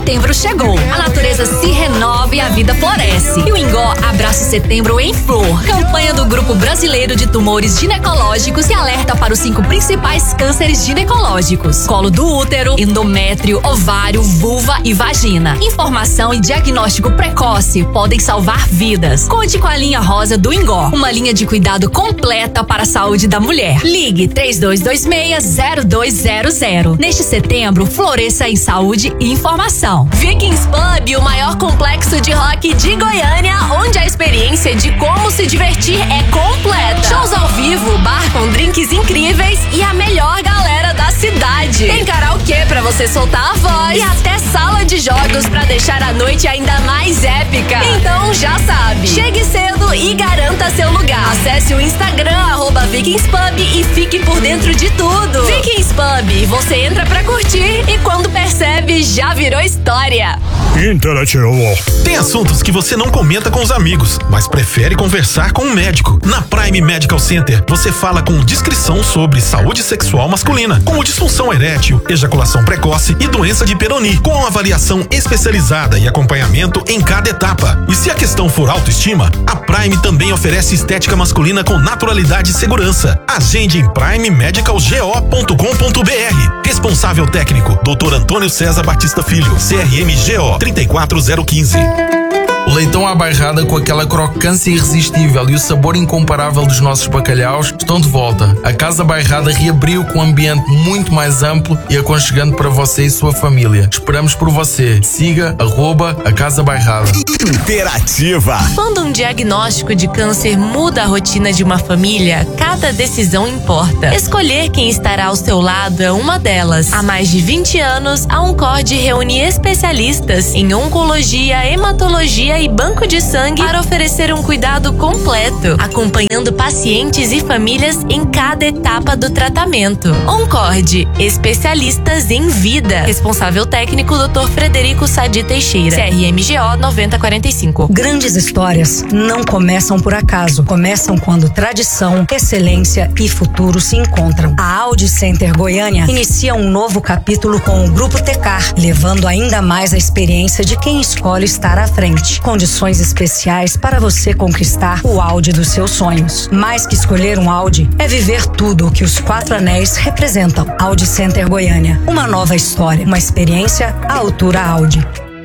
setembro chegou. A natureza se renova e a vida floresce. E o Ingó abraça o setembro em flor. Campanha do Grupo Brasileiro de Tumores Ginecológicos que alerta para os 5 principais cânceres ginecológicos: colo do útero, endométrio, ovário, vulva e vagina. Informação e diagnóstico precoce podem salvar vidas. Conte com a linha rosa do Ingó, uma linha de cuidado completa para a saúde da mulher. Ligue 3226-0200. Neste setembro, floresça em saúde e informação. Vikings Pub, o maior complexo de rock de Goiânia, onde a experiência de como se divertir é completa. Shows ao vivo, bar com drinks incríveis e a melhor galera da cidade. Tem karaokê pra você soltar a voz e até sala de jogos pra deixar a noite ainda mais épica. Então já sabe, chegue cedo e garanta seu lugar. Acesse o Instagram @VikingsPub e fique por dentro de tudo. Vikings Pub, você entra pra curtir e quando percebe já virou história. Interativo. Tem assuntos que você não comenta com os amigos, mas prefere conversar com um médico. Na Prime Medical Center, você fala com discrição sobre saúde sexual masculina, como disfunção erétil, ejaculação precoce e doença de Peyronie, com avaliação especializada e acompanhamento em cada etapa. E se a questão for autoestima, a Prime também oferece estética masculina com naturalidade e segurança. Agende em primemedicalgo.com.br. Responsável técnico, Dr. Antônio César Batista Filho, CRMGO 34015. O leitão à bairrada com aquela crocância irresistível e o sabor incomparável dos nossos bacalhaus estão de volta. A Casa Bairrada reabriu com um ambiente muito mais amplo e aconchegante para você e sua família. Esperamos por você. Siga @a Casa Bairrada. Interativa. Quando um diagnóstico de câncer muda a rotina de uma família, cada decisão importa. Escolher quem estará ao seu lado é uma delas. Há mais de 20 anos, a Oncord reúne especialistas em oncologia, hematologia e banco de sangue para oferecer um cuidado completo, acompanhando pacientes e famílias em cada etapa do tratamento. Oncord, especialistas em vida. Responsável técnico Dr. Frederico Sadi Teixeira, CRMGO 9045. Grandes histórias não começam por acaso, começam quando tradição, excelência e futuro se encontram. A Audi Center Goiânia inicia um novo capítulo com o Grupo Tecar, levando ainda mais a experiência de quem escolhe estar à frente. Condições especiais para você conquistar o Audi dos seus sonhos. Mais que escolher um Audi, é viver tudo o que os 4 anéis representam. Audi Center Goiânia, uma nova história, uma experiência à altura Audi.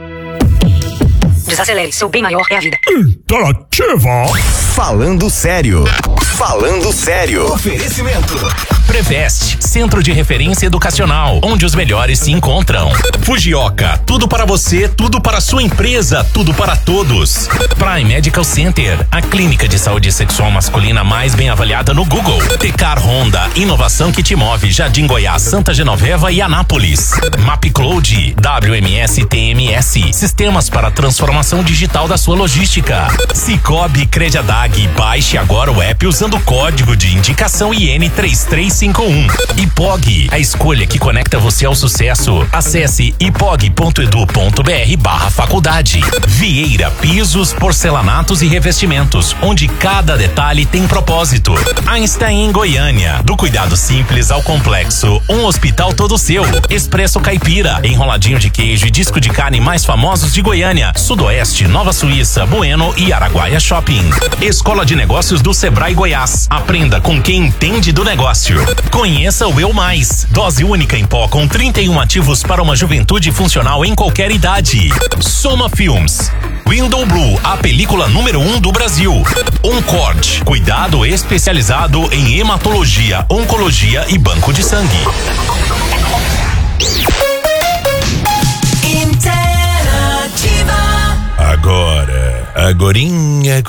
Desacelere, seu bem maior é a vida. Interativa. Falando sério. Falando sério. Oferecimento. Preveste, Centro de Referência Educacional, onde os melhores se encontram. Fujioka, tudo para você, tudo para sua empresa, tudo para todos. Prime Medical Center, a clínica de saúde sexual masculina mais bem avaliada no Google. Tecar Honda, inovação que te move, Jardim Goiás, Santa Genoveva e Anápolis. MapCloud, WMS TMS, sistemas para transformação digital da sua logística. Cicobi Crediadag, baixe agora o app usando o código de indicação IN3351. IPOG, a escolha que conecta você ao sucesso. Acesse ipog.edu.br/faculdade. Vieira Pisos, Porcelanatos e Revestimentos, onde cada detalhe tem propósito. Einstein em Goiânia, do cuidado simples ao complexo, um hospital todo seu. Expresso Caipira, enroladinho de queijo e disco de carne mais famosos de Goiânia, Sudoeste, Nova Suíça, Bueno e Araguaia Shopping. Escola de Negócios do Sebrae Goiás, aprenda com quem entende do negócio. Conheça o Eu Mais, dose única em pó com 31 ativos para uma juventude funcional em qualquer idade. Soma Films, Window Blue, a película número 1 do Brasil. Oncord, cuidado especializado em hematologia, oncologia e banco de sangue. Agorinha.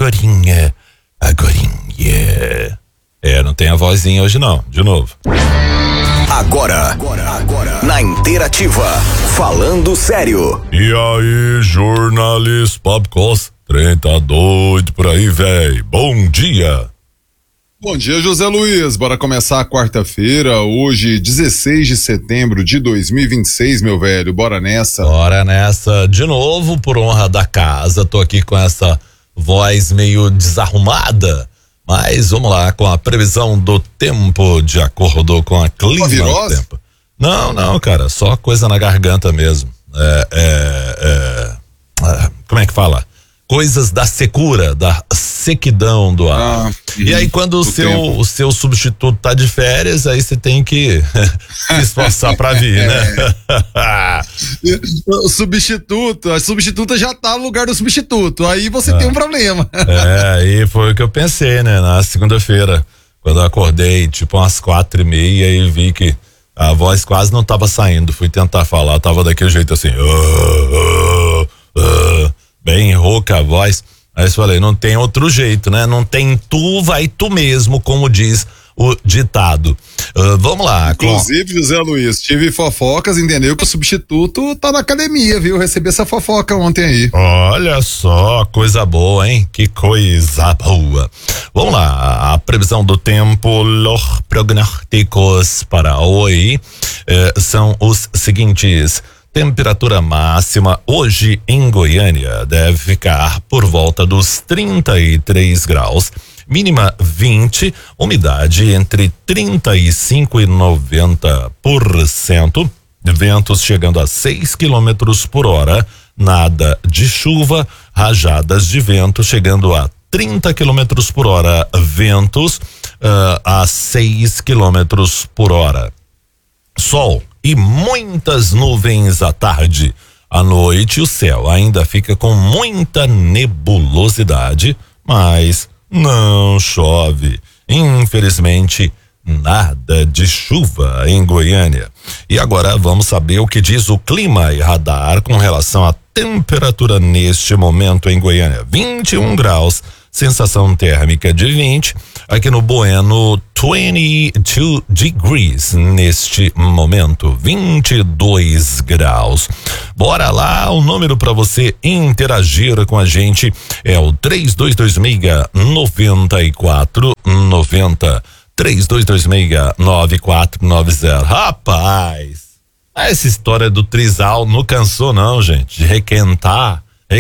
Não tem a vozinha hoje não, de novo. Agora, na Interativa, falando sério. E aí, jornalista Pablo Costa, trem tá doido por aí, véi. Bom dia. Bom dia, José Luiz. Bora começar a quarta-feira, hoje, 16 de setembro de 2026, meu velho. Bora nessa. Bora nessa. De novo, por honra da casa, tô aqui com essa voz meio desarrumada. Mas vamos lá, com a previsão do tempo, de acordo com a clima do tempo. Não, cara, só coisa na garganta mesmo. como é que fala? Coisas da secura, da sequidão do ar. E aí quando o seu substituto tá de férias, aí você tem que se esforçar pra vir, né? A substituta já tá no lugar do substituto, aí você tem um problema. E foi o que eu pensei, né? Na segunda-feira, quando eu acordei, tipo umas 4:30 e vi que a voz quase não tava saindo, fui tentar falar, tava daquele jeito assim, bem rouca a voz. Aí eu falei, não tem outro jeito, né? Não tem tu, vai tu mesmo, como diz o ditado. Vamos lá. Inclusive, José Luiz, tive fofocas, entendeu? Que o substituto tá na academia, viu? Recebi essa fofoca ontem aí. Olha só, coisa boa, hein? Que coisa boa. Vamos lá, a previsão do tempo, los prognósticos para hoje são os seguintes. Temperatura máxima hoje em Goiânia deve ficar por volta dos 33 graus. Mínima 20, umidade entre 35% e 90%. Ventos chegando a 6 quilômetros por hora. Nada de chuva, rajadas de vento chegando a 30 quilômetros por hora. Ventos a 6 quilômetros por hora. Sol e muitas nuvens à tarde. À noite o céu ainda fica com muita nebulosidade, mas não chove. Infelizmente, nada de chuva em Goiânia. E agora vamos saber o que diz o clima e radar com relação à temperatura neste momento em Goiânia. 21 graus, sensação térmica de 20. Aqui no Bueno, 22 degrees neste momento, 22 graus. Bora lá, o número para você interagir com a gente é o 3226-9490. 3226-9490. Rapaz, essa história do trisal não cansou não, gente, de requentar.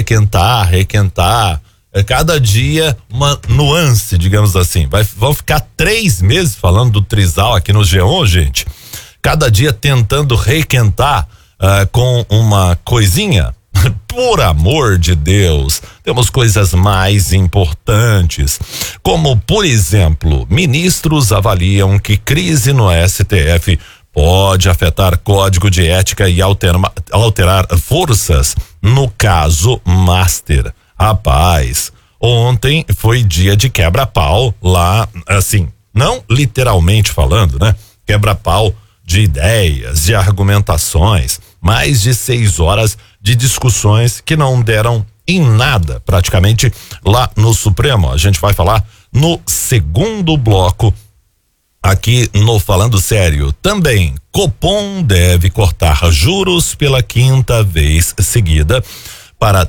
Cada dia uma nuance, digamos assim. Vão ficar 3 meses falando do trisal aqui no G1, gente. Cada dia tentando requentar com uma coisinha. Por amor de Deus, temos coisas mais importantes, como, por exemplo, ministros avaliam que crise no STF pode afetar código de ética e alterar forças no caso Master. Rapaz, ontem foi dia de quebra-pau lá, assim, não literalmente falando, né? Quebra-pau de ideias, de argumentações, mais de 6 horas de discussões que não deram em nada, praticamente, lá no Supremo. A gente vai falar no segundo bloco aqui no Falando Sério. Também, Copom deve cortar juros pela 5ª vez seguida para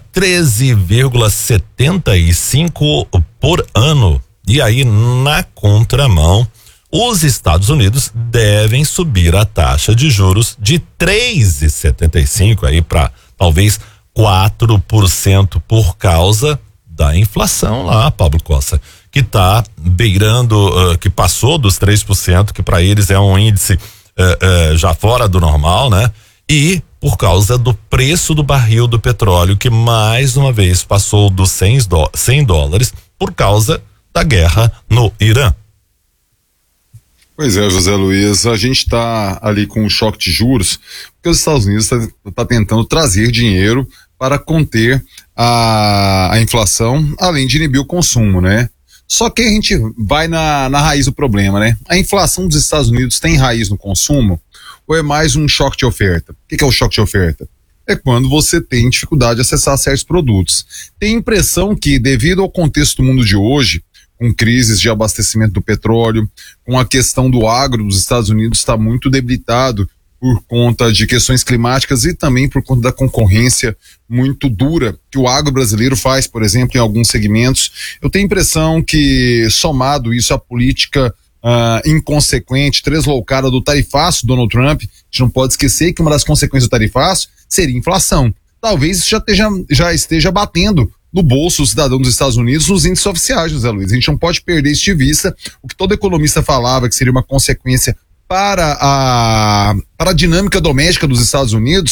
13,75 por ano. E aí, na contramão, os Estados Unidos devem subir a taxa de juros de 3,75 aí para talvez 4% por causa da inflação lá, Pablo Costa, que está beirando, que passou dos 3%, que para eles é um índice já fora do normal, né? E por causa do preço do barril do petróleo, que mais uma vez passou dos $100 por causa da guerra no Irã. Pois é, José Luiz, a gente está ali com um choque de juros, porque os Estados Unidos tá tentando trazer dinheiro para conter a inflação, além de inibir o consumo, né? Só que a gente vai na raiz do problema, né? A inflação dos Estados Unidos tem raiz no consumo ou é mais um choque de oferta? O que é o choque de oferta? É quando você tem dificuldade de acessar certos produtos. Tem impressão que, devido ao contexto do mundo de hoje, com crises de abastecimento do petróleo, com a questão do agro dos Estados Unidos está muito debilitado por conta de questões climáticas e também por conta da concorrência muito dura que o agro brasileiro faz, por exemplo, em alguns segmentos. Eu tenho a impressão que, somado isso à política inconsequente, tresloucada do tarifaço Donald Trump, a gente não pode esquecer que uma das consequências do tarifaço seria inflação. Talvez isso já esteja batendo no bolso do cidadão dos Estados Unidos nos índices oficiais, José Luiz. A gente não pode perder isso de vista. O que todo economista falava que seria uma consequência para a dinâmica doméstica dos Estados Unidos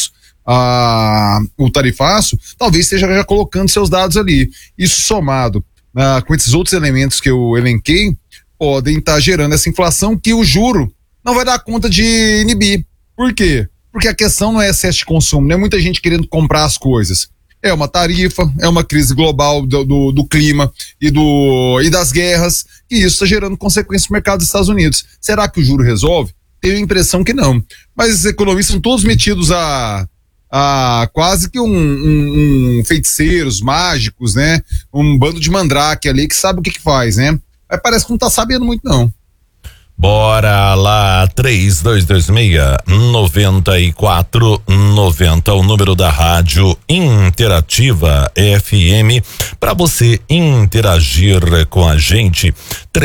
o tarifaço, talvez esteja já colocando seus dados ali. Isso somado com esses outros elementos que eu elenquei, podem estar gerando essa inflação que o juro não vai dar conta de inibir. Por quê? Porque a questão não é excesso de consumo, não é muita gente querendo comprar as coisas. É uma tarifa, é uma crise global do clima e das guerras, e isso está gerando consequências no mercado dos Estados Unidos. Será que o juro resolve? Tenho a impressão que não. Mas os economistas são todos metidos a quase que feiticeiros, mágicos, né? Um bando de mandrake ali que sabe o que faz, né? Mas parece que não tá sabendo muito, não. Bora lá, 3226-9490, o número da Rádio Interativa FM, para você interagir com a gente,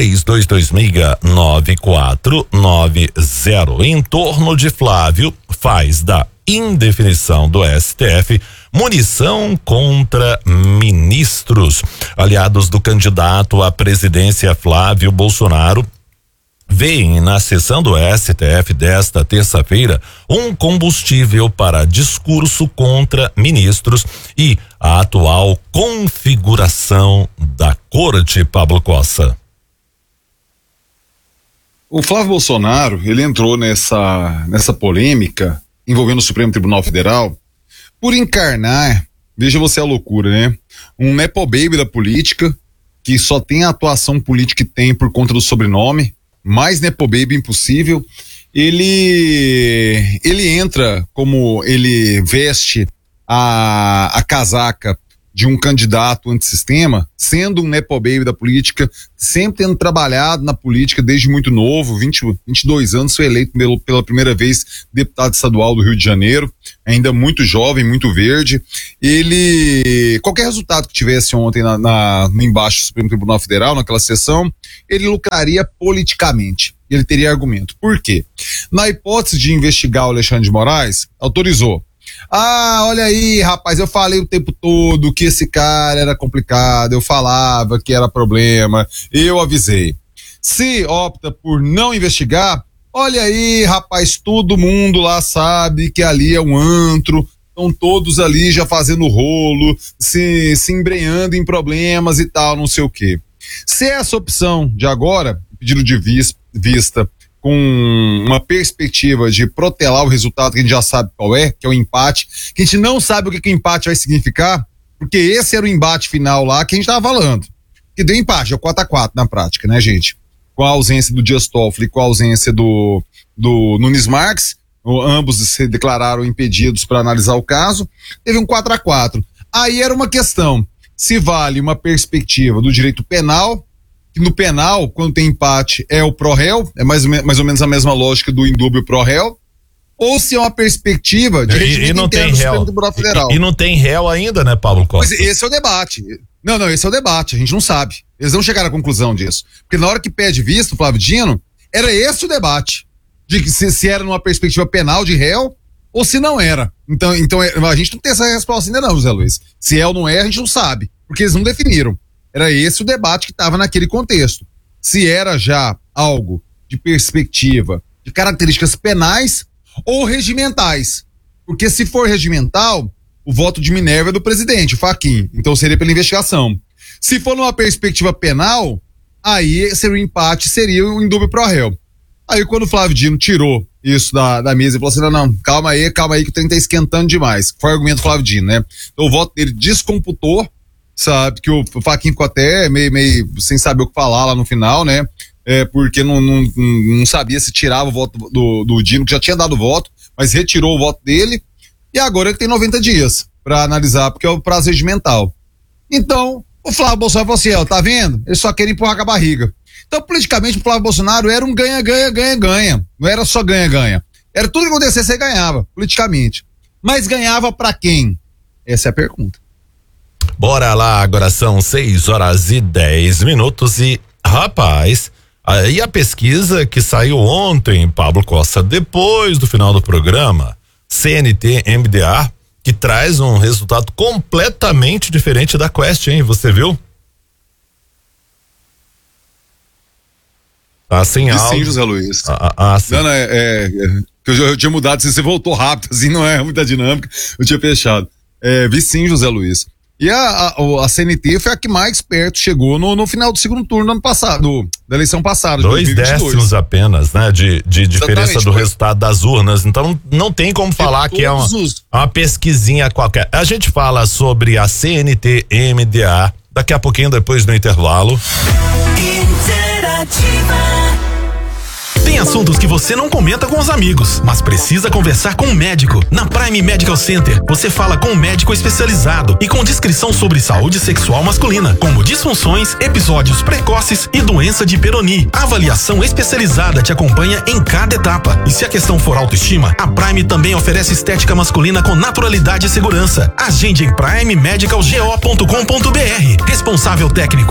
3226-9490. Em torno de Flávio, faz da indefinição do STF munição contra ministros. Aliados do candidato à presidência Flávio Bolsonaro veem na sessão do STF desta terça-feira um combustível para discurso contra ministros e a atual configuração da corte. Pablo Cossa. O Flávio Bolsonaro, ele entrou nessa polêmica envolvendo o Supremo Tribunal Federal por encarnar, veja você a loucura, né? Um nepo baby da política que só tem a atuação política que tem por conta do sobrenome, mais nepo baby impossível. Ele entra como ele veste a casaca de um candidato antissistema, sendo um nepo baby da política, sempre tendo trabalhado na política desde muito novo, 22 anos, foi eleito pela primeira vez deputado estadual do Rio de Janeiro, ainda muito jovem, muito verde. Qualquer resultado que tivesse ontem no embaixo do Supremo Tribunal Federal, naquela sessão, ele lucraria politicamente. Ele teria argumento. Por quê? Na hipótese de investigar o Alexandre de Moraes, autorizou. Olha aí, rapaz, eu falei o tempo todo que esse cara era complicado, eu falava que era problema, eu avisei. Se opta por não investigar, olha aí, rapaz, todo mundo lá sabe que ali é um antro, estão todos ali já fazendo rolo, se embrenhando em problemas e tal, não sei o quê. Se essa opção de agora, pedido de vista com uma perspectiva de protelar o resultado que a gente já sabe qual é, que é o empate, que a gente não sabe o que o empate vai significar, porque esse era o embate final lá que a gente estava falando, que deu empate, é o 4-4 na prática, né, gente? Com a ausência do Dias Toffoli e com a ausência do Nunes Marques, ambos se declararam impedidos para analisar o caso, teve um 4-4. Aí era uma questão, se vale uma perspectiva do direito penal, que no penal, quando tem empate, é o pró-réu, é mais ou menos a mesma lógica do indúbio pró-réu, ou se é uma perspectiva de e não tem réu. E não tem réu ainda, né, Pablo Costa? Mas esse é o debate. Não, esse é o debate, a gente não sabe. Eles não chegaram à conclusão disso. Porque na hora que pede visto, Flávio Dino, era esse o debate. De que se era numa perspectiva penal de réu, ou se não era. Então a gente não tem essa resposta ainda não, José Luiz. Se é ou não é, a gente não sabe. Porque eles não definiram. Era esse o debate que estava naquele contexto. Se era já algo de perspectiva, de características penais ou regimentais. Porque se for regimental, o voto de Minerva é do presidente, o Fachin. Então seria pela investigação. Se for numa perspectiva penal, aí seria o empate, seria o indúbio pro réu. Aí quando o Flávio Dino tirou isso da mesa e falou assim, não, calma aí que o trem tá esquentando demais. Foi o argumento do Flávio Dino, né? Então o voto dele descomputou, sabe, que o Fachin ficou até meio sem saber o que falar lá no final, né? Porque não sabia se tirava o voto do Dino, que já tinha dado voto, mas retirou o voto dele, e agora ele tem 90 dias para analisar, porque é o prazo regimental. Então, o Flávio Bolsonaro falou assim, tá vendo? Eles só querem empurrar com a barriga. Então, politicamente, o Flávio Bolsonaro era um ganha-ganha-ganha-ganha. Não era só ganha-ganha. Era tudo que acontecesse, você ganhava, politicamente. Mas ganhava pra quem? Essa é a pergunta. Bora lá, agora são 6h10 e, rapaz, aí a pesquisa que saiu ontem, Pablo Costa, depois do final do programa, CNT-MDA, que traz um resultado completamente diferente da Quest, hein? Você viu? Tá sem áudio. Sim, José Luiz. Sim. Não, Porque eu tinha mudado, se você voltou rápido, assim, não é muita dinâmica, eu tinha fechado. Vi sim, José Luiz. E a CNT foi a que mais perto chegou no final do segundo turno do ano passado, da eleição passada. 2 décimos apenas, né? De diferença do resultado das urnas. Então não tem como falar que é uma pesquisinha qualquer. A gente fala sobre a CNT MDA daqui a pouquinho, depois do intervalo. Tem assuntos que você não comenta com os amigos, mas precisa conversar com um médico. Na Prime Medical Center, você fala com um médico especializado e com descrição sobre saúde sexual masculina, como disfunções, episódios precoces e doença de Peyronie. A avaliação especializada te acompanha em cada etapa. E se a questão for autoestima, a Prime também oferece estética masculina com naturalidade e segurança. Agende em primemedicalgo.com.br. Responsável técnico